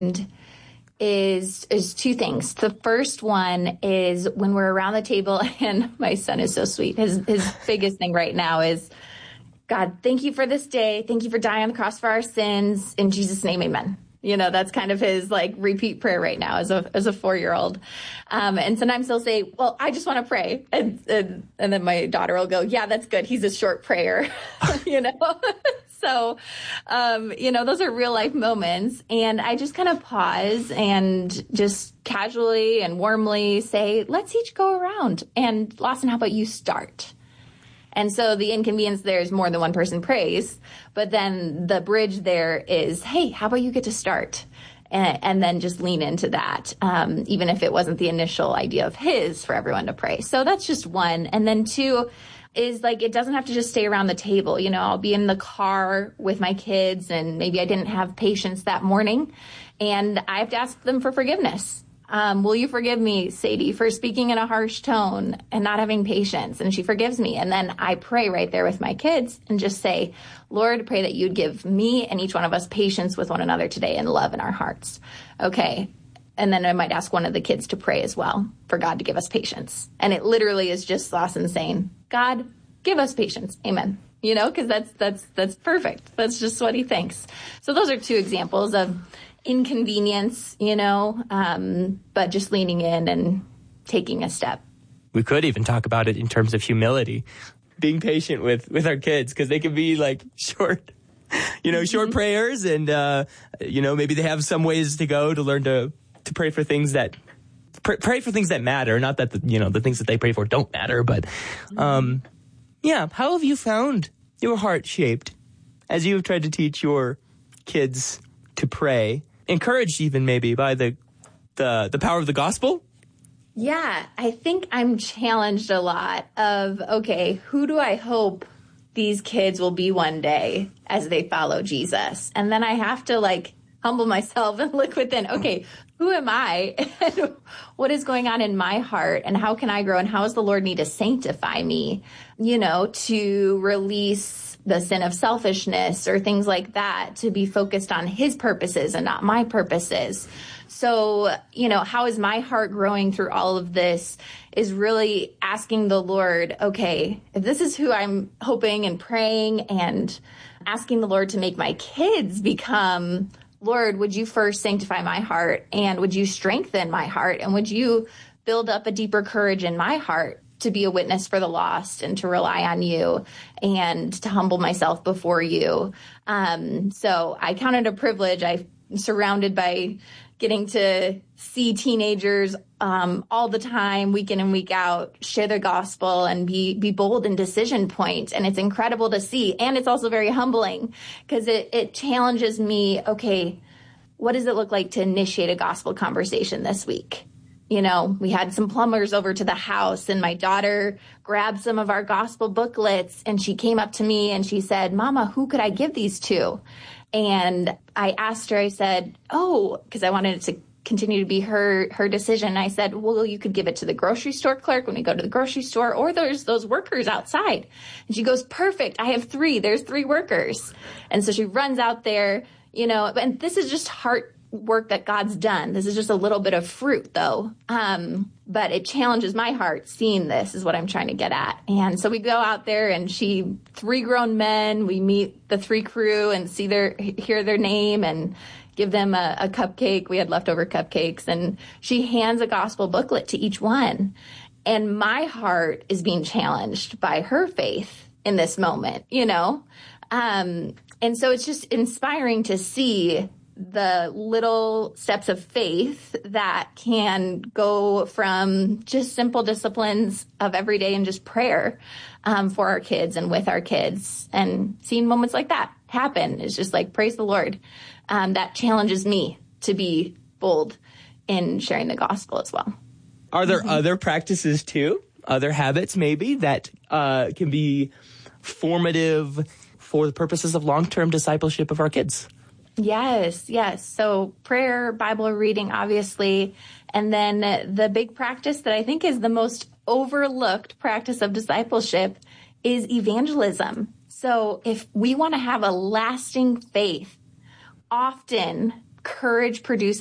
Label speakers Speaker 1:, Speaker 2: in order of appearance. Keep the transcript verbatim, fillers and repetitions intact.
Speaker 1: is is two things. The first one is when we're around the table, and my son is so sweet. His his biggest thing right now is, God, thank you for this day. Thank you for dying on the cross for our sins. In Jesus' name, amen. You know, that's kind of his like repeat prayer right now as a as a four-year-old. Um, and sometimes he'll say, well, I just want to pray. And, and and then my daughter will go, yeah, that's good. He's a short prayer, you know. So, um, you know, those are real life moments. And I just kind of pause and just casually and warmly say, let's each go around. And Lawson, how about you start? And so the inconvenience there is more than one person prays. But then the bridge there is, hey, how about you get to start? And, and then just lean into that, um, even if it wasn't the initial idea of his for everyone to pray. So that's just one. And then two, is like, it doesn't have to just stay around the table. You know, I'll be in the car with my kids and maybe I didn't have patience that morning and I have to ask them for forgiveness. Um, will you forgive me, Sadie, for speaking in a harsh tone and not having patience? And she forgives me. And then I pray right there with my kids and just say, Lord, pray that you'd give me and each one of us patience with one another today and love in our hearts. Okay. And then I might ask one of the kids to pray as well for God to give us patience. And it literally is just Lawson saying, God, give us patience. Amen. You know, because that's that's that's perfect. That's just what he thinks. So those are two examples of inconvenience, you know, um, but just leaning in and taking a step.
Speaker 2: We could even talk about it in terms of humility, being patient with, with our kids, because they can be like short, you know, short mm-hmm. prayers. And, uh, you know, maybe they have some ways to go to learn to to pray for things that pray, pray for things that matter. Not that, the, you know, the things that they pray for don't matter. But, um, yeah, how have you found your heart shaped as you have tried to teach your kids to pray? Encouraged even maybe by the the the power of the gospel?
Speaker 1: Yeah, I think I'm challenged a lot of, okay, who do I hope these kids will be one day as they follow Jesus? And then I have to like humble myself and look within, okay, who am I? And what is going on in my heart? And how can I grow? And how does the Lord need to sanctify me, you know, to release the sin of selfishness or things like that, to be focused on his purposes and not my purposes. So, you know, how is my heart growing through all of this is really asking the Lord, okay, if this is who I'm hoping and praying and asking the Lord to make my kids become, Lord, would you first sanctify my heart and would you strengthen my heart and would you build up a deeper courage in my heart to be a witness for the lost and to rely on you and to humble myself before you. Um, so I count it a privilege. I'm surrounded by getting to see teenagers um, all the time, week in and week out, share the gospel and be be bold in decision point. And it's incredible to see. And it's also very humbling because it, it challenges me, okay, what does it look like to initiate a gospel conversation this week? You know, we had some plumbers over to the house and my daughter grabbed some of our gospel booklets and she came up to me and she said, Mama, who could I give these to? And I asked her, I said, oh, because I wanted it to continue to be her, her decision. I said, well, you could give it to the grocery store clerk when we go to the grocery store, or there's those workers outside. And she goes, perfect. I have three. There's three workers. And so she runs out there, you know, and this is just heart work that God's done. This is just a little bit of fruit, though. Um, but it challenges my heart seeing this is what I'm trying to get at. And so we go out there and she, three grown men, we meet the three crew and see their, hear their name and give them a, a cupcake. We had leftover cupcakes and she hands a gospel booklet to each one. And my heart is being challenged by her faith in this moment, you know? Um, and so it's just inspiring to see the little steps of faith that can go from just simple disciplines of every day and just prayer um, for our kids and with our kids. And seeing moments like that happen is just like, praise the Lord. Um, that challenges me to be bold in sharing the gospel as well.
Speaker 2: Are there
Speaker 1: mm-hmm.
Speaker 2: other practices too, other habits maybe that uh, can be formative for the purposes of long-term discipleship of our kids?
Speaker 1: Yes, yes. So prayer, Bible reading, obviously. And then the big practice that I think is the most overlooked practice of discipleship is evangelism. So if we want to have a lasting faith, often courage produces